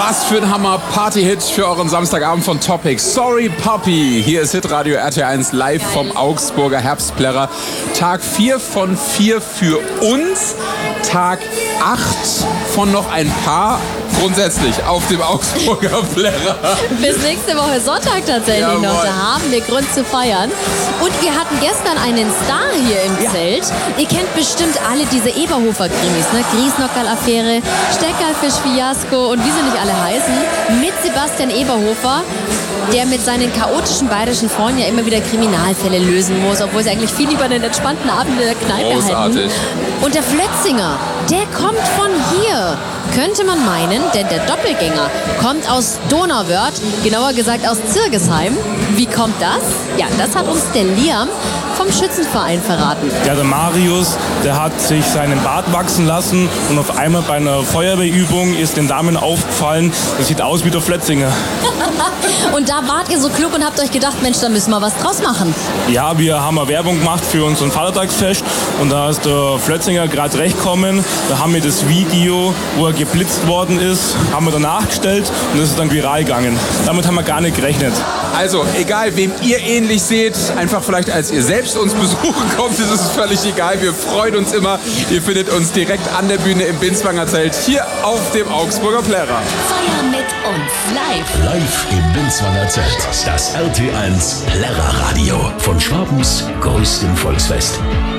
Was für ein Hammer-Party-Hit für euren Samstagabend von Topic. Sorry Puppy. Hier ist Hitradio RT1 live vom Augsburger Herbstplärrer. Tag 4 von 4 für uns. Tag 8 von noch ein paar. Grundsätzlich auf dem Augsburger Plärrer. Bis nächste Woche Sonntag tatsächlich noch. Da haben wir Grund zu feiern. Und wir hatten gestern einen Star hier im Zelt. Ihr kennt bestimmt alle diese Eberhofer-Krimis, ne? Griesnockerl-Affäre, Steckerlfisch-Fiasko und wie sie nicht alle heißen. Mit Sebastian Eberhofer, der mit seinen chaotischen bayerischen Freunden ja immer wieder Kriminalfälle lösen muss, obwohl sie eigentlich viel lieber einen entspannten Abend in der Kneipe Großartig. halten. Und der Flötzinger, der kommt von hier. Könnte man meinen, denn der Doppelgänger kommt aus Donauwörth, genauer gesagt aus Zirgesheim. Wie kommt das? Ja, das hat uns der Liam vom Schützenverein verraten. Ja, der Marius, der hat sich seinen Bart wachsen lassen und auf einmal bei einer Feuerwehrübung ist den Damen aufgefallen, das sieht aus wie der Flötzinger. Und da wart ihr so klug und habt euch gedacht, Mensch, da müssen wir was draus machen. Ja, wir haben eine Werbung gemacht für unseren Vatertagsfest und da ist der Flötzinger gerade recht gekommen. Da haben wir das Video, wo er geblitzt worden ist, haben wir danach gestellt und das ist dann viral gegangen. Damit haben wir gar nicht gerechnet. Also, egal wem ihr ähnlich seht, einfach vielleicht als ihr selbst uns besuchen kommt, ist es völlig egal. Wir freuen uns immer. Ihr findet uns direkt an der Bühne im Binswanger Zelt hier auf dem Augsburger Plärrer. Feier mit uns live im Binswanger Zelt. Das RT1 Plärrer Radio von Schwabens größtem Volksfest.